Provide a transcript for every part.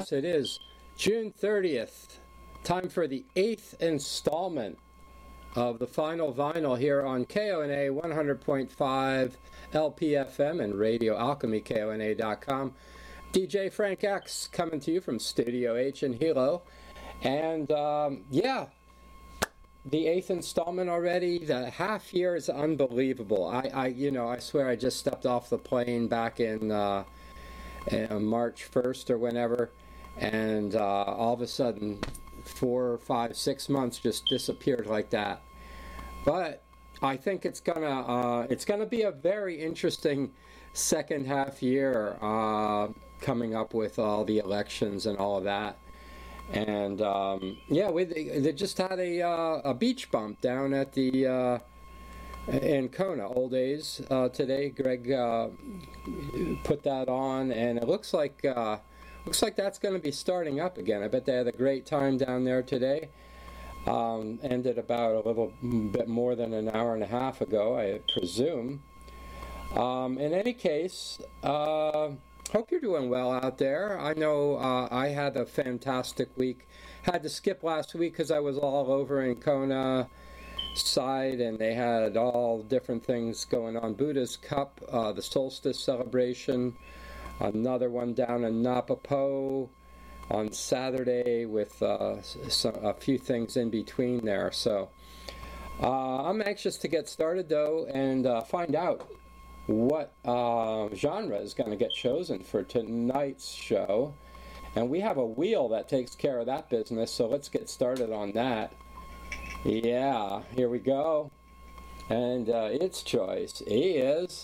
Yes, it is June 30th. Time for the 8th installment of the Final Vinyl here on KONA 100.5 LPFM and Radio Alchemy, KONA.com. DJ Frank X coming to you from Studio H in Hilo. And yeah, the 8th installment already. The half year is unbelievable. I swear I just stepped off the plane back in March 1st or whenever, and all of a sudden 4, 5, 6 months just disappeared like that. But I think it's gonna be a very interesting second half year coming up with all the elections and all of that. And yeah, they just had a beach bump down at the in Kona, Old Days today. Greg put that on, and it looks like that's going to be starting up again. I bet they had a great time down there today. Ended about a little bit more than an hour and a half ago, I presume. In any case, hope you're doing well out there. I know I had a fantastic week. Had to skip last week because I was all over in Kona side, and they had all different things going on. Buddha's Cup, the solstice celebration, another one down in Napapo on Saturday with a few things in between there. So I'm anxious to get started though and find out what genre is going to get chosen for tonight's show. And we have a wheel that takes care of that business, so let's get started on that. Yeah, here we go. And its choice is,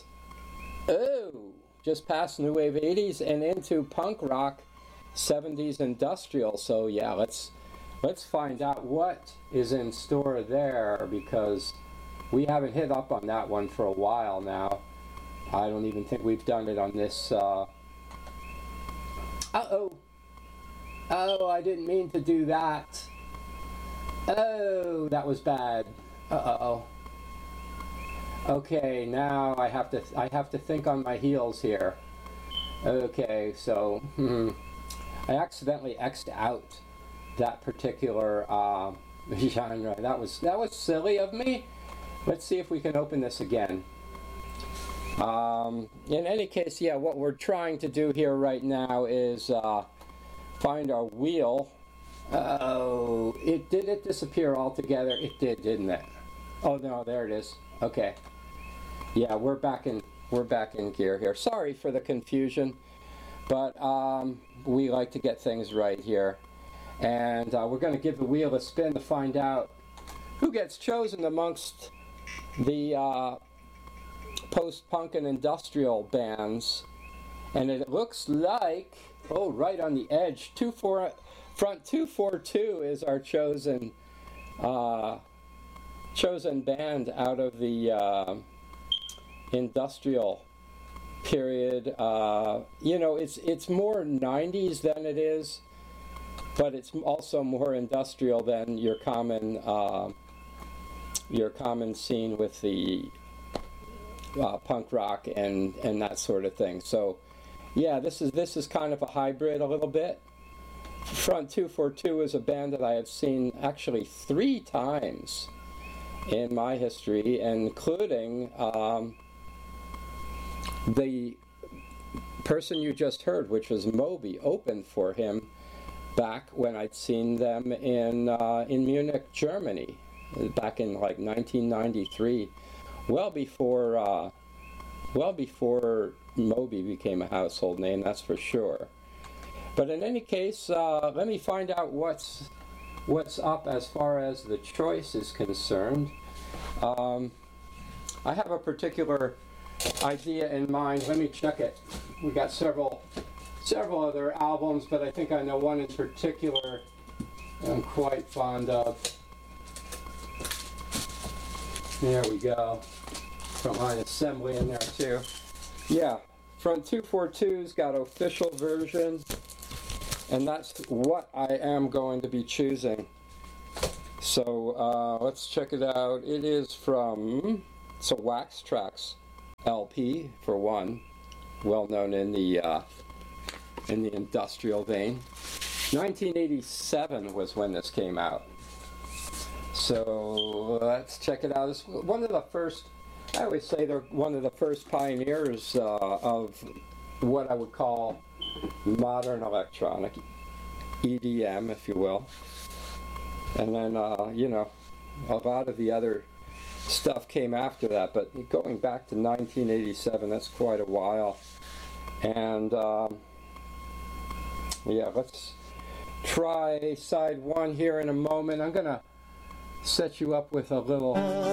just past New Wave 80s and into punk rock 70s industrial. So yeah, let's find out what is in store there, because we haven't hit up on that one for a while now. I don't even think we've done it on this. Oh, I didn't mean to do that. Oh, that was bad. Okay, now I have to think on my heels here. Okay, so I accidentally X'd out that particular genre. That was silly of me. Let's see if we can open this again. In any case, yeah, what we're trying to do here right now is find our wheel. Did it disappear altogether? It did, didn't it? Oh no, there it is. Okay. Yeah, we're back in gear here. Sorry for the confusion, but we like to get things right here. And we're going to give the wheel a spin to find out who gets chosen amongst the post-punk and industrial bands. And it looks like, right on the edge, Front 242 is our chosen band out of the industrial period. It's more 90s than it is, but it's also more industrial than your common scene with the punk rock and that sort of thing. So yeah, this is kind of a hybrid a little bit. Front 242 is a band that I have seen actually 3 times in my history, including the person you just heard, which was Moby, opened for him back when I'd seen them in Munich, Germany, back in like 1993, well before Moby became a household name, that's for sure. But in any case, let me find out what's up as far as the choice is concerned. I have a particular idea in mind. Let me check it. We got several other albums, but I think I know one in particular I'm quite fond of. There we go. Frontline Assembly in there too. Yeah, Front 242's got official version, and that's what I am going to be choosing. So let's check it out. It is from Wax Trax LP for one, well known in the industrial vein. 1987 was when this came out. So let's check it out. It's one of the first, I always say they're one of the first pioneers of what I would call modern electronic, EDM, if you will. And then, you know, a lot of the other stuff came after that, but going back to 1987, that's quite a while. And yeah, let's try side one here in a moment. I'm gonna set you up with a little